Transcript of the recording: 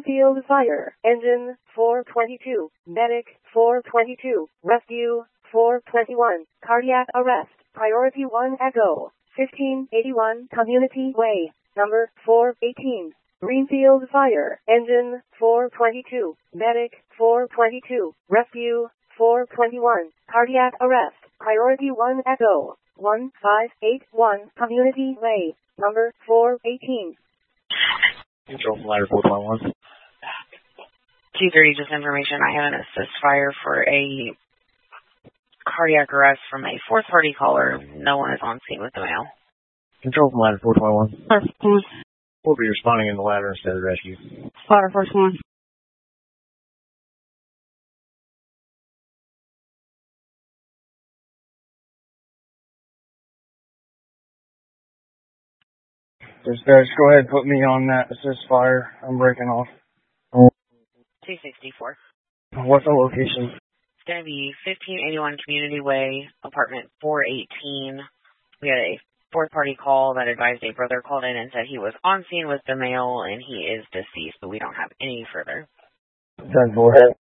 Greenfield Fire, Engine 422, Medic 422, Rescue 421, Cardiac Arrest, Priority 1 Echo, 1581 Community Way, number 418. Greenfield Fire, Engine 422, Medic 422, Rescue 421, Cardiac Arrest, Priority 1 Echo, 1581 Community Way, number 418. Control from ladder 421. 230, just information. I have an assist fire for a cardiac arrest from a fourth party caller. No one is on scene with the male. Control from ladder 421. Ladder 421. We'll be responding in the ladder instead of rescue. Ladder 421. Just guys, go ahead and put me on that assist fire. I'm breaking off. 264. What's the location? It's going to be 1581 Community Way, apartment 418. We had a fourth party call that advised a brother called in and said he was on scene with the male and he is deceased, but we don't have any further. 10-4.